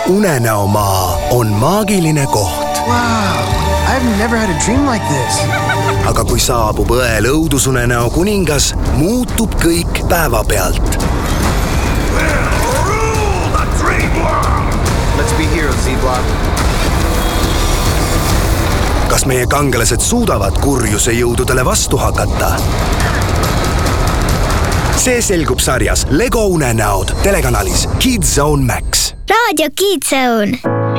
Unenäomaa on maagiline koht. Wow, I've never had a dream like this. Aga kui saabub õel õudusunenäo kuningas, muutub kõik päevapealt. Let's be heroes, Z-Block. Kas meie kangelased suudavad kurjuse jõududele vastu hakata? See selgub sarjas Lego unenäod telekanalis Kids Zone Max. Raadio Kids Zone.